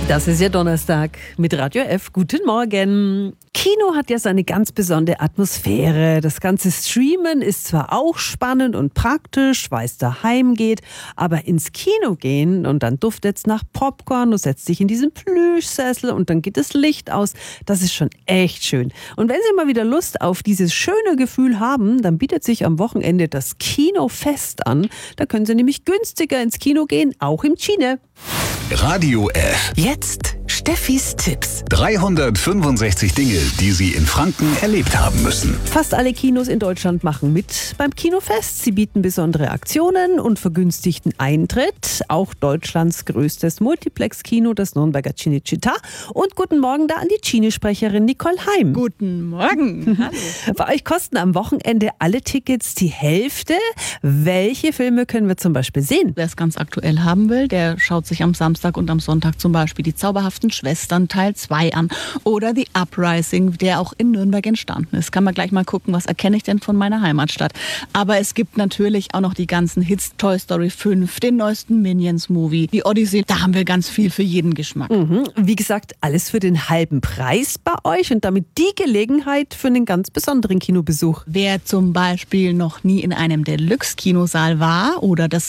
Das ist ja Donnerstag mit Radio F. Guten Morgen. Kino hat ja seine ganz besondere Atmosphäre. Das ganze Streamen ist zwar auch spannend und praktisch, weil es daheim geht, aber ins Kino gehen und dann duftet es nach Popcorn, du setzt dich in diesen Plüschsessel und dann geht das Licht aus. Das ist schon echt schön. Und wenn Sie mal wieder Lust auf dieses schöne Gefühl haben, dann bietet sich am Wochenende das Kinofest an. Da können Sie nämlich günstiger ins Kino gehen, auch im Cine. Radio F. Jetzt Steffis Tipps. 365 Dinge, die Sie in Franken erlebt haben müssen. Fast alle Kinos in Deutschland machen mit beim Kinofest. Sie bieten besondere Aktionen und vergünstigten Eintritt. Auch Deutschlands größtes Multiplex-Kino, das Nürnberger Cinecittà. Und guten Morgen da an die Cine-Sprecherin Nicole Heim. Guten Morgen. Hallo. Bei euch kosten am Wochenende alle Tickets die Hälfte. Welche Filme können wir zum Beispiel sehen? Wer es ganz aktuell haben will, der schaut sich am Samstag und am Sonntag zum Beispiel die Zauberhaften Schwestern Teil 2 an. Oder The Uprising, der auch in Nürnberg entstanden ist. Kann man gleich mal gucken, was erkenne ich denn von meiner Heimatstadt. Aber es gibt natürlich auch noch die ganzen Hits. Toy Story 5, den neuesten Minions-Movie, die Odyssey. Da haben wir ganz viel für jeden Geschmack. Wie gesagt, alles für den halben Preis bei euch und damit die Gelegenheit für einen ganz besonderen Kinobesuch. Wer zum Beispiel noch nie in einem Deluxe-Kinosaal war oder das